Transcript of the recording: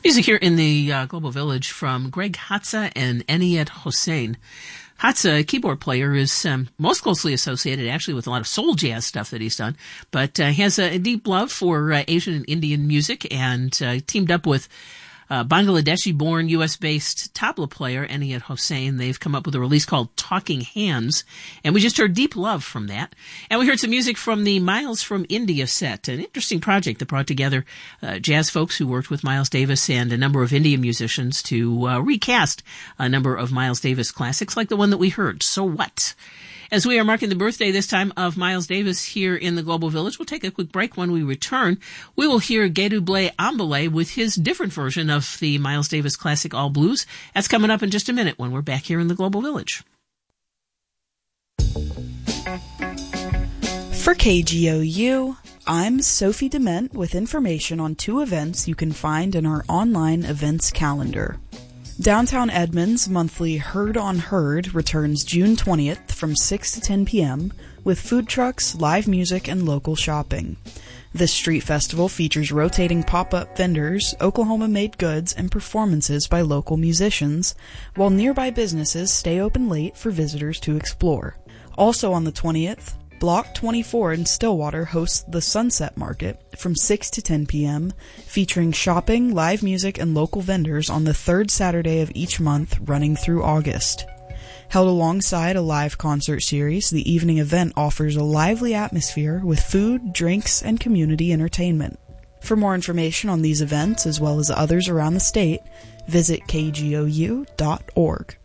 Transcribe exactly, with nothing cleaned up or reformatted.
Music here in the uh, Global Village from Greg Hatza and Eniyat Hossein. Hatza, a keyboard player, is um, most closely associated actually with a lot of soul jazz stuff that he's done, but uh, has a, a deep love for uh, Asian and Indian music, and uh, teamed up with Uh, Bangladeshi-born U S-based tabla player Eniyat Hossein. They've come up with a release called Talking Hands, and we just heard Deep Love from that. And we heard some music from the Miles from India set, an interesting project that brought together uh, jazz folks who worked with Miles Davis and a number of Indian musicians to uh, recast a number of Miles Davis classics like the one that we heard, So What? As we are marking the birthday this time of Miles Davis here in the Global Village, we'll take a quick break. When we return, we will hear Geduble Ambale with his different version of the Miles Davis classic All Blues. That's coming up in just a minute when we're back here in the Global Village. For K G O U, I'm Sophie Dement with information on two events you can find in our online events calendar. Downtown Edmonds' monthly Herd on Herd returns June twentieth from six to ten p.m. with food trucks, live music, and local shopping. This street festival features rotating pop-up vendors, Oklahoma-made goods, and performances by local musicians, while nearby businesses stay open late for visitors to explore. Also on the twentieth, Block twenty-four in Stillwater hosts the Sunset Market from six to ten p.m., featuring shopping, live music, and local vendors on the third Saturday of each month running through August. Held alongside a live concert series, the evening event offers a lively atmosphere with food, drinks, and community entertainment. For more information on these events, as well as others around the state, visit K G O U dot org.